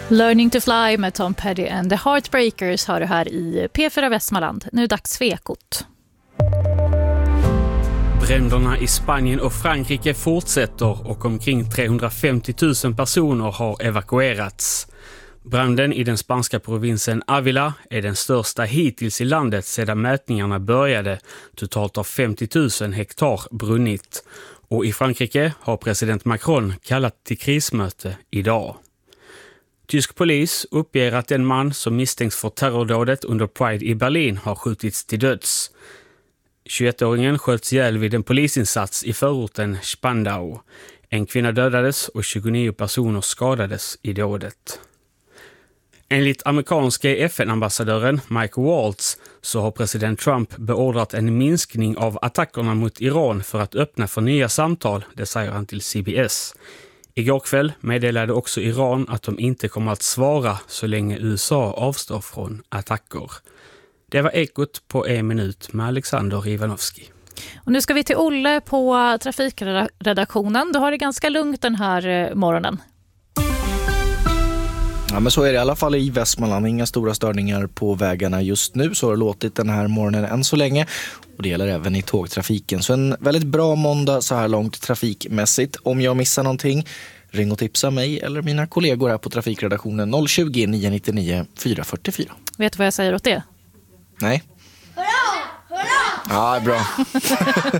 Learning to Fly med Tom Petty and the Heartbreakers har du här i P4 Västmanland. Nu är dags för Ekot. Bränderna i Spanien och Frankrike fortsätter och omkring 350 000 personer har evakuerats. Branden i den spanska provinsen Ávila är den största hittills i landet sedan mätningarna började. Totalt har 50 000 hektar brunnit. Och i Frankrike har president Macron kallat till krismöte idag. Tysk polis uppger att en man som misstänks för terrordådet under Pride i Berlin har skjutits till döds. 21-åringen sköts ihjäl vid en polisinsats i förorten Spandau. En kvinna dödades och 29 personer skadades i dådet. Enligt amerikanska FN-ambassadören Mike Waltz så har president Trump beordrat en minskning av attackerna mot Iran för att öppna för nya samtal, det säger han till CBS. Igår kväll meddelade också Iran att de inte kommer att svara så länge USA avstår från attacker. Det var Ekot på en minut med Alexander Ivanovski. Och nu ska vi till Olle på trafikredaktionen. Du har det ganska lugnt den här morgonen. Ja, men så är det i alla fall i Västmanland. Inga stora störningar på vägarna just nu, så har det låtit den här morgonen än så länge. Och det gäller även i tågtrafiken. Så en väldigt bra måndag så här långt trafikmässigt. Om jag missar någonting, ring och tipsa mig eller mina kollegor här på trafikredaktionen 020-999 444. Vet du vad jag säger åt det? Nej. Hurra! Hurra! Ja, bra.